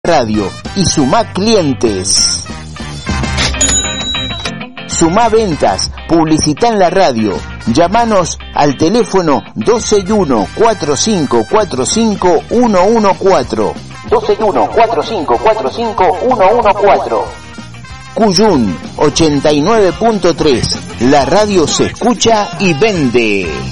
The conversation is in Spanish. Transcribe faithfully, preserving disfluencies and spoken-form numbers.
radio y sumá clientes. Sumá ventas, publicitá en la radio. Llámanos al teléfono dos seis uno, cuatro cinco cuatro cinco, uno uno cuatro. dos seis uno, cuatro cinco cuatro cinco, uno uno cuatro. Cuyún ochenta y nueve punto tres. La radio se escucha y vende.